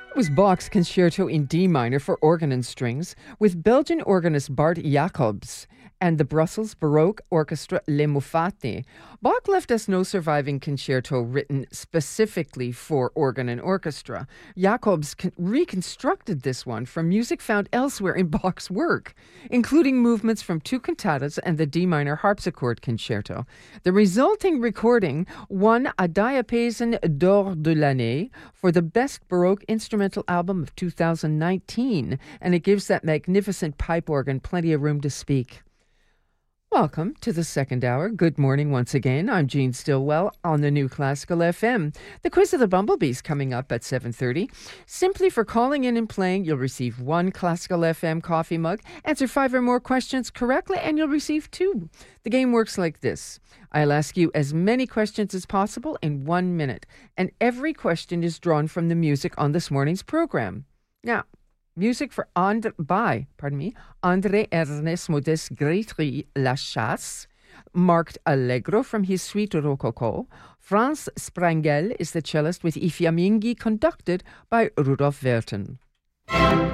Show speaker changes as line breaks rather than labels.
It was Bach's Concerto in D minor for organ and strings with Belgian organist Bart Jacobs and the Brussels Baroque Orchestra Les Moffatti. Bach left us no surviving concerto written specifically for organ and orchestra. Jacobs reconstructed this one from music found elsewhere in Bach's work, including movements from two cantatas and the D minor harpsichord concerto. The resulting recording won a Diapason d'Or de l'Année for the Best Baroque Instrumental Album of 2019, and it gives that magnificent pipe organ plenty of room to speak. Welcome to the second hour. Good morning once again. I'm Jean Stillwell on the New Classical FM. The Quiz of the Bumblebees coming up at 7:30. Simply for calling in and playing, you'll receive one Classical FM coffee mug. Answer 5 or more questions correctly, and you'll receive 2. The game works like this. I'll ask you as many questions as possible in 1 minute, and every question is drawn from the music on this morning's program. Now, music by André Ernest Modeste Grétry La Chasse, marked Allegro from his suite Rococo. Franz Sprengel is the cellist with I Fiamminghi, conducted by Rudolf Werthen.